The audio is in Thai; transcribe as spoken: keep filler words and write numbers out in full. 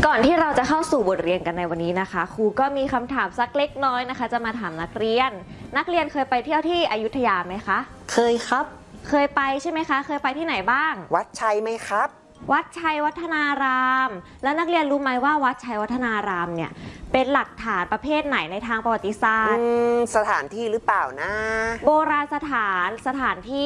ก่อนที่เราจะเข้าสู่บทเรียนกันในวันนี้นะคะครูก็มีคำถามสักเล็กน้อยนะคะจะมาถามนักเรียนนักเรียนเคยไปเที่ยวที่อยุธยาไหมคะเคยครับเคยไปใช่ไหมคะเคยไปที่ไหนบ้างวัดชัยไหมครับวัดชัยวัฒนารามแล้วนักเรียนรู้ไหมว่าวัดชัยวัฒนารามเนี่ยเป็นหลักฐานประเภทไหนในทางประวัติศาสตร์สถานที่หรือเปล่านะโบราณสถานสถานที่